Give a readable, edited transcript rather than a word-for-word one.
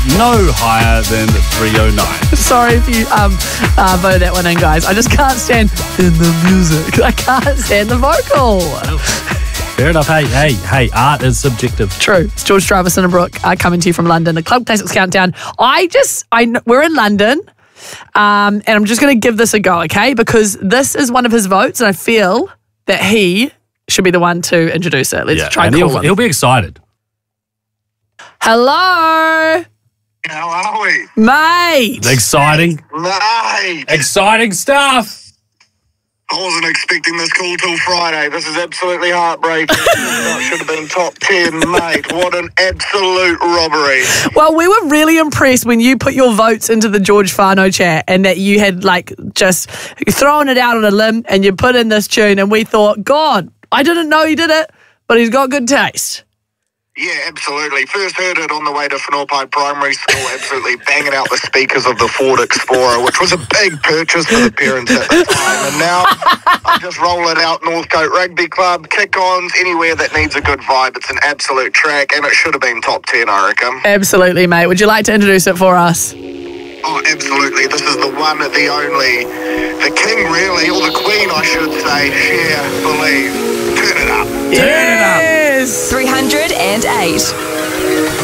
no higher than 309. Sorry if you voted that one in, guys. I just can't stand in the music. I can't stand the vocal. Fair enough. Hey, art is subjective. True. It's George Travis and Brooke coming to you from London, the Club Classics Countdown. We're in London, and I'm just going to give this a go, okay? Because this is one of his votes, and I feel that he should be the one to introduce it. Let's try and call him. He'll be excited. Hello, How are we? mate. Exciting. Mate! Exciting stuff. I wasn't expecting this call till Friday. This is absolutely heartbreaking. That should have been top 10, mate. What an absolute robbery. Well, we were really impressed when you put your votes into the George Fano chat and that you had just thrown it out on a limb and you put in this tune and we thought, God, I didn't know he did it, but he's got good taste. Yeah, absolutely. First heard it on the way to Whenuapai Primary School, absolutely banging out the speakers of the Ford Explorer, which was a big purchase for the parents at the time. And now I just roll it out Northcote Rugby Club, kick-ons, anywhere that needs a good vibe. It's an absolute track, and it should have been top 10, I reckon. Absolutely, mate. Would you like to introduce it for us? Oh, absolutely. This is the one, the only, the king, really, or the queen, I should say. Share, believe. Turn it up. Yes. 308.